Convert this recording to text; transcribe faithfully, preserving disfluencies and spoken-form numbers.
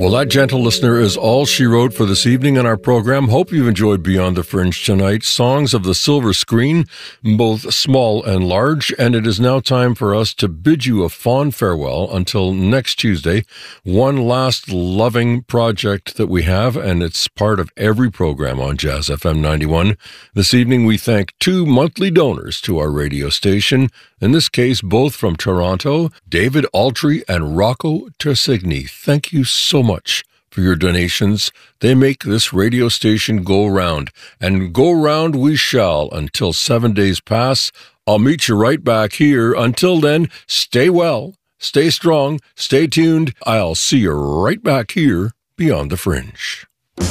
Well, that gentle listener is all she wrote for this evening on our program. Hope you've enjoyed Beyond the Fringe tonight. Songs of the silver screen, both small and large. And it is now time for us to bid you a fond farewell until next Tuesday. One last loving project that we have, and it's part of every program on Jazz F M ninety-one. This evening, we thank two monthly donors to our radio station. In this case, both from Toronto, David Altry and Rocco Tersigni. Thank you so much for your donations. They make this radio station go round, and go round we shall until seven days pass. I'll meet you right back here. Until then, stay well, stay strong, stay tuned. I'll see you right back here beyond the fringe.